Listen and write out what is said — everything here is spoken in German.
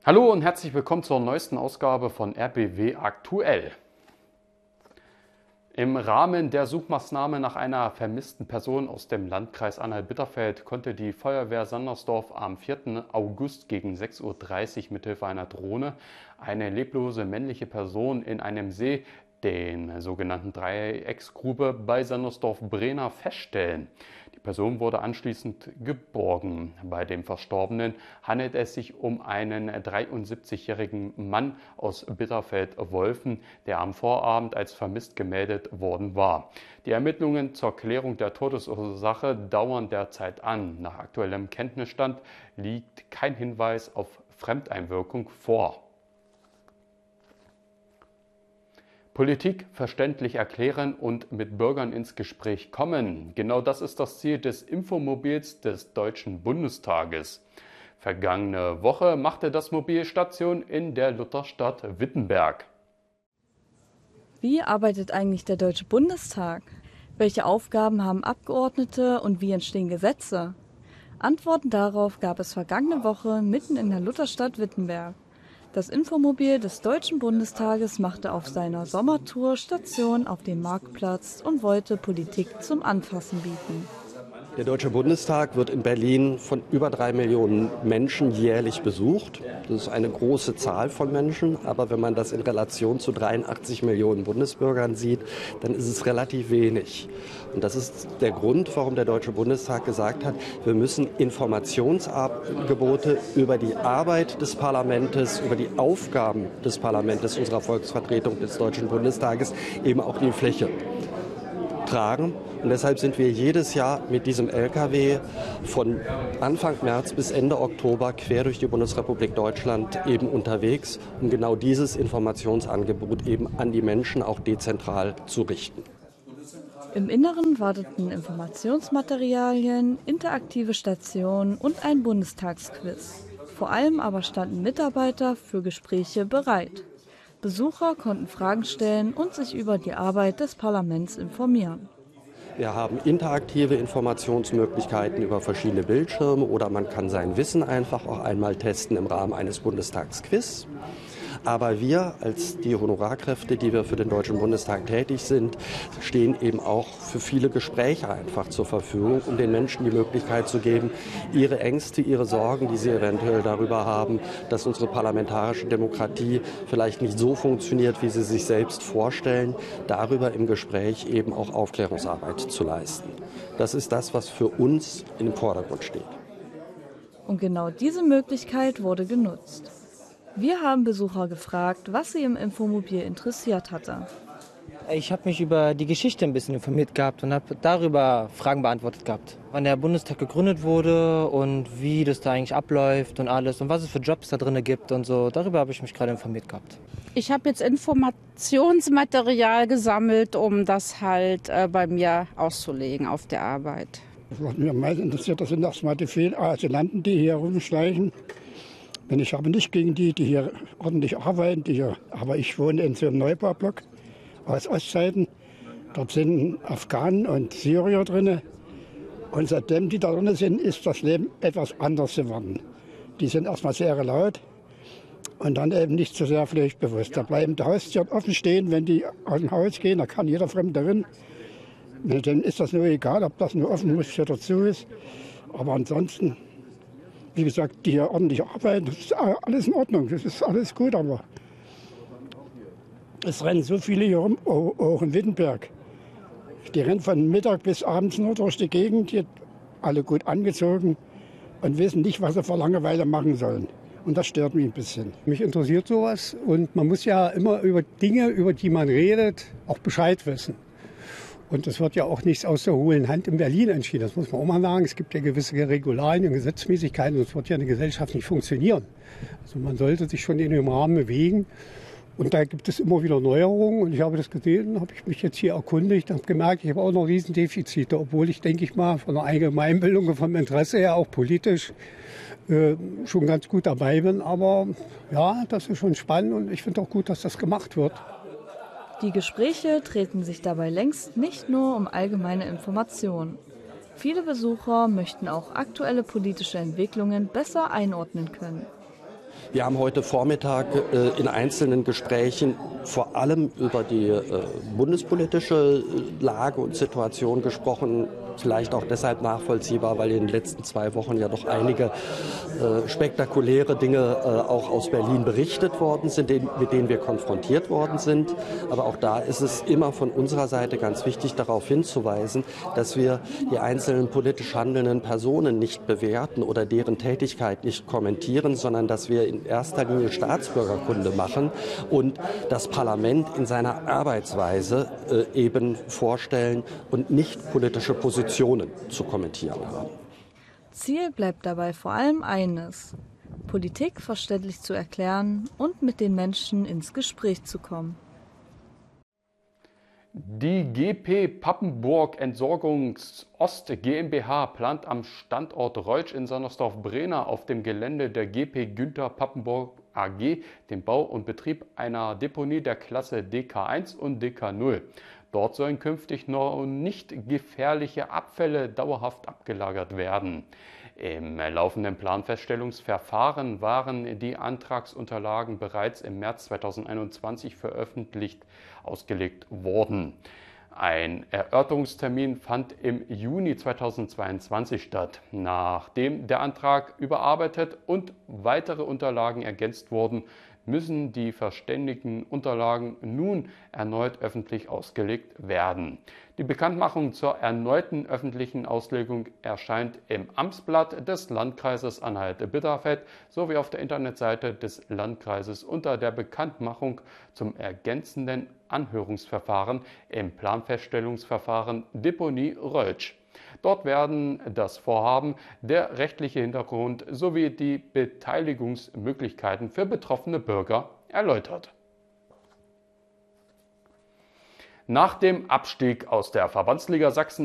Hallo und herzlich willkommen zur neuesten Ausgabe von RBW Aktuell. Im Rahmen der Suchmaßnahme nach einer vermissten Person aus dem Landkreis Anhalt-Bitterfeld konnte die Feuerwehr Sandersdorf am 4. August gegen 6:30 Uhr mithilfe einer Drohne eine leblose männliche Person in einem See, den sogenannten Dreiecksgrube bei Sandersdorf-Brehna, feststellen. Die Person wurde anschließend geborgen. Bei dem Verstorbenen handelt es sich um einen 73-jährigen Mann aus Bitterfeld-Wolfen, der am Vorabend als vermisst gemeldet worden war. Die Ermittlungen zur Klärung der Todesursache dauern derzeit an. Nach aktuellem Kenntnisstand liegt kein Hinweis auf Fremdeinwirkung vor. Politik verständlich erklären und mit Bürgern ins Gespräch kommen. Genau das ist das Ziel des Infomobils des Deutschen Bundestages. Vergangene Woche machte das Mobil Station in der Lutherstadt Wittenberg. Wie arbeitet eigentlich der Deutsche Bundestag? Welche Aufgaben haben Abgeordnete und wie entstehen Gesetze? Antworten darauf gab es vergangene Woche mitten in der Lutherstadt Wittenberg. Das Infomobil des Deutschen Bundestages machte auf seiner Sommertour Station auf dem Marktplatz und wollte Politik zum Anfassen bieten. Der Deutsche Bundestag wird in Berlin von über 3 Millionen Menschen jährlich besucht. Das ist eine große Zahl von Menschen, aber wenn man das in Relation zu 83 Millionen Bundesbürgern sieht, dann ist es relativ wenig. Und das ist der Grund, warum der Deutsche Bundestag gesagt hat, wir müssen Informationsangebote über die Arbeit des Parlaments, über die Aufgaben des Parlaments, unserer Volksvertretung des Deutschen Bundestages eben auch in die Fläche tragen. Und deshalb sind wir jedes Jahr mit diesem LKW von Anfang März bis Ende Oktober quer durch die Bundesrepublik Deutschland eben unterwegs, um genau dieses Informationsangebot eben an die Menschen auch dezentral zu richten. Im Inneren warteten Informationsmaterialien, interaktive Stationen und ein Bundestagsquiz. Vor allem aber standen Mitarbeiter für Gespräche bereit. Besucher konnten Fragen stellen und sich über die Arbeit des Parlaments informieren. Wir haben interaktive Informationsmöglichkeiten über verschiedene Bildschirme oder man kann sein Wissen einfach auch einmal testen im Rahmen eines Bundestagsquiz. Aber wir als die Honorarkräfte, die wir für den Deutschen Bundestag tätig sind, stehen eben auch für viele Gespräche einfach zur Verfügung, um den Menschen die Möglichkeit zu geben, ihre Ängste, ihre Sorgen, die sie eventuell darüber haben, dass unsere parlamentarische Demokratie vielleicht nicht so funktioniert, wie sie sich selbst vorstellen, darüber im Gespräch eben auch Aufklärungsarbeit zu leisten. Das ist das, was für uns im Vordergrund steht. Und genau diese Möglichkeit wurde genutzt. Wir haben Besucher gefragt, was sie im Infomobil interessiert hatte. Ich habe mich über die Geschichte ein bisschen informiert gehabt und habe darüber Fragen beantwortet gehabt. Wann der Bundestag gegründet wurde und wie das da eigentlich abläuft und alles und was es für Jobs da drin gibt und so. Darüber habe ich mich gerade informiert gehabt. Ich habe jetzt Informationsmaterial gesammelt, um das halt bei mir auszulegen auf der Arbeit. Was mich am meisten interessiert, das sind erstmal die vielen Asylanten, die hier rumschleichen. Ich habe nicht gegen die hier ordentlich arbeiten, aber ich wohne in so einem Neubaublock aus Ostzeiten. Dort sind Afghanen und Syrier drin. Und seitdem die da drin sind, ist das Leben etwas anders geworden. Die sind erstmal sehr laut und dann eben nicht so sehr pflichtbewusst. Da bleiben die Haustüren offen stehen, wenn die aus dem Haus gehen, da kann jeder Fremde drin. Dann ist das nur egal, ob das nur offen ist oder zu ist. Aber ansonsten, wie gesagt, die hier ordentlich arbeiten, das ist alles in Ordnung, das ist alles gut, aber es rennen so viele hier rum, auch in Wittenberg. Die rennen von Mittag bis abends nur durch die Gegend, die alle gut angezogen und wissen nicht, was sie vor Langeweile machen sollen. Und das stört mich ein bisschen. Mich interessiert sowas und man muss ja immer über Dinge, über die man redet, auch Bescheid wissen. Und es wird ja auch nichts aus der hohlen Hand in Berlin entschieden. Das muss man auch mal sagen. Es gibt ja gewisse Regularien und Gesetzmäßigkeiten. Sonst wird ja eine Gesellschaft nicht funktionieren. Also man sollte sich schon in dem Rahmen bewegen. Und da gibt es immer wieder Neuerungen. Und ich habe das gesehen, habe ich mich jetzt hier erkundigt und habe gemerkt, ich habe auch noch Riesendefizite. Obwohl ich, denke ich mal, von der Allgemeinbildung und vom Interesse her auch politisch schon ganz gut dabei bin. Aber ja, das ist schon spannend und ich finde auch gut, dass das gemacht wird. Die Gespräche drehten sich dabei längst nicht nur um allgemeine Informationen. Viele Besucher möchten auch aktuelle politische Entwicklungen besser einordnen können. Wir haben heute Vormittag in einzelnen Gesprächen vor allem über die bundespolitische Lage und Situation gesprochen. Vielleicht auch deshalb nachvollziehbar, weil in den letzten 2 Wochen ja doch einige spektakuläre Dinge auch aus Berlin berichtet worden sind, mit denen wir konfrontiert worden sind. Aber auch da ist es immer von unserer Seite ganz wichtig, darauf hinzuweisen, dass wir die einzelnen politisch handelnden Personen nicht bewerten oder deren Tätigkeit nicht kommentieren, sondern dass wir in erster Linie Staatsbürgerkunde machen und das Parlament in seiner Arbeitsweise eben vorstellen und nicht politische Positionen zu kommentieren haben. Ziel bleibt dabei vor allem eines: Politik verständlich zu erklären und mit den Menschen ins Gespräch zu kommen. Die GP Pappenburg Entsorgungsost GmbH plant am Standort Reutsch in Sandersdorf-Brehna auf dem Gelände der GP Günther Pappenburg AG den Bau und Betrieb einer Deponie der Klasse DK1 und DK0. Dort sollen künftig noch nicht gefährliche Abfälle dauerhaft abgelagert werden. Im laufenden Planfeststellungsverfahren waren die Antragsunterlagen bereits im März 2021 veröffentlicht ausgelegt worden. Ein Erörterungstermin fand im Juni 2022 statt. Nachdem der Antrag überarbeitet und weitere Unterlagen ergänzt wurden, müssen die verständigten Unterlagen nun erneut öffentlich ausgelegt werden. Die Bekanntmachung zur erneuten öffentlichen Auslegung erscheint im Amtsblatt des Landkreises Anhalt-Bitterfeld sowie auf der Internetseite des Landkreises unter der Bekanntmachung zum ergänzenden Anhörungsverfahren im Planfeststellungsverfahren Deponie Reutsch. Dort werden das Vorhaben, der rechtliche Hintergrund sowie die Beteiligungsmöglichkeiten für betroffene Bürger erläutert. Nach dem Abstieg aus der Verbandsliga Sachsen